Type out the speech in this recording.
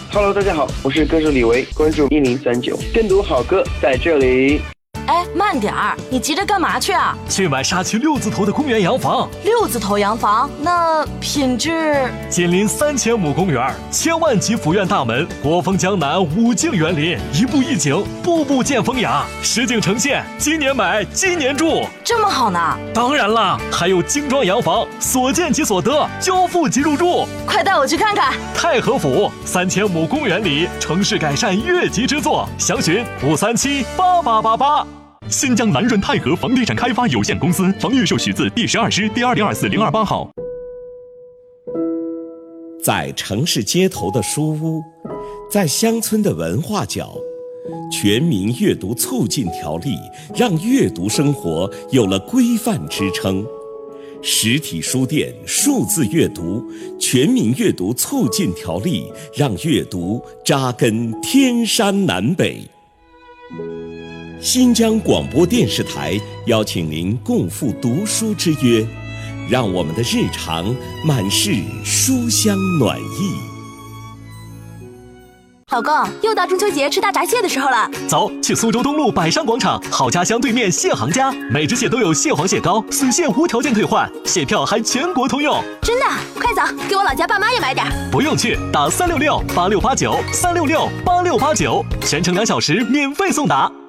Hello， 大家好，我是歌手李维，关注1039，更多好歌在这里。 哎，慢点儿，你急着干嘛去啊？ 去买沙区6字头的公园洋房。 6字头洋房，那品质？ 紧邻3000亩公园，千万级府院大门，国风江南5境园林，一步一景，步步见风雅，实景呈现，今年买，今年住， 这么好呢？ 当然啦，还有精装洋房，所见即所得，交付即入住。 快带我去看看。 太和府3000亩公园里，城市改善越级之作，详询5378888。新疆南润泰和房地产开发有限公司房预售许字第12师第204-028号。 在城市街头的书屋，在乡村的文化角，全民阅读促进条例让阅读生活有了规范支撑。实体书店数字阅读，全民阅读促进条例让阅读扎根天山南北。新疆广播电视台邀请您共赴读书之约，让我们的日常满是书香暖意。 老公，又到中秋节吃大闸蟹的时候了， 走，去苏州东路百上广场好家乡对面蟹行家，每只蟹都有蟹黄蟹膏，死蟹无条件退换，蟹票还全国通用。 真的？快走，给我老家爸妈也买点。 不用去，打366-8689，366-8689，全程2小时免费送达。